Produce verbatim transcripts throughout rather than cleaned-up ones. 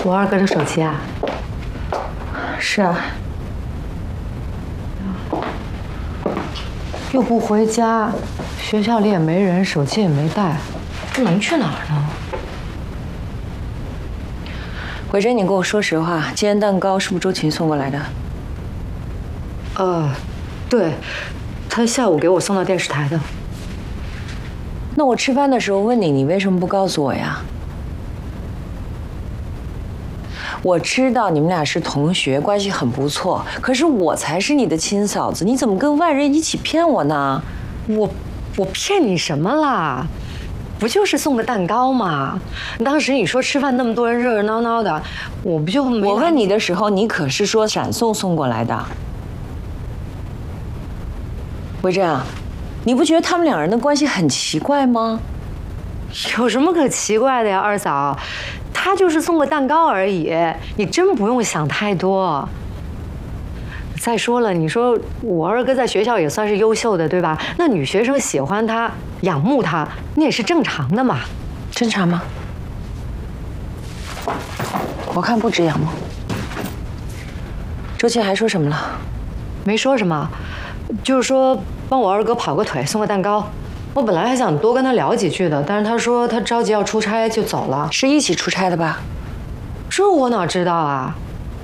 我二哥的手机啊？ 是啊。 又不回家，学校里也没人，手机也没带，这能去哪儿呢？ 慧珍，你跟我说实话，今天蛋糕是不是周琴送过来的？ 呃，对，他下午给我送到电视台的。 那我吃饭的时候问你，你为什么不告诉我呀？我知道你们俩是同学，关系很不错，可是我才是你的亲嫂子，你怎么跟外人一起骗我呢？ 我我骗你什么啦？不就是送个蛋糕吗？当时你说吃饭那么多人热热闹闹的，我不就没…… 我问你的时候，你可是说闪送送过来的。维珍啊，你不觉得他们两人的关系很奇怪吗？ 有什么可奇怪的呀，二嫂？他就是送个蛋糕而已，你真不用想太多。再说了，你说我二哥在学校也算是优秀的，对吧？那女学生喜欢他、仰慕他，那也是正常的嘛。 正常吗？我看不止仰慕。周琴还说什么了？ 没说什么，就是说帮我二哥跑个腿，送个蛋糕。我本来还想多跟他聊几句的，但是他说他着急要出差就走了。 是一起出差的吧？ 这我哪知道啊！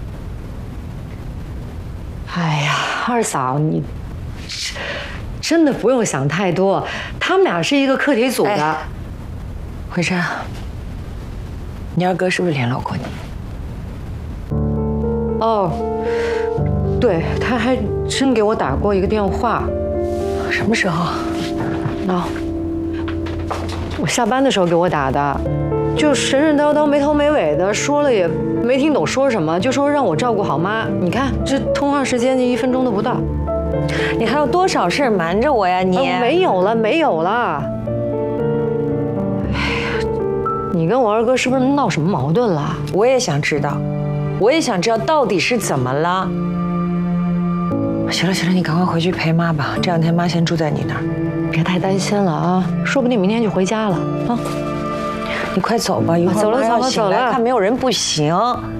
哎呀，二嫂，你真的不用想太多，他们俩是一个课题组的。哎、 慧珍，你二哥是不是联络过你？ 哦，对，他还真给我打过一个电话。 什么时候？ 哦，我下班的时候给我打的，就神神叨叨、没头没尾的，说了也没听懂说什么，就说让我照顾好妈。你看这通话时间就一分钟都不到。 你还有多少事瞒着我呀你？ 哦、没有了，没有了。哎呀，你跟我二哥是不是闹什么矛盾了？ 我也想知道，我也想知道到底是怎么了。行了行了，你赶快回去陪妈吧，这两天妈先住在你那儿。 别太担心了啊，说不定明天就回家了啊！ 你快走吧，一会儿走了走了走了， 看没有人不行。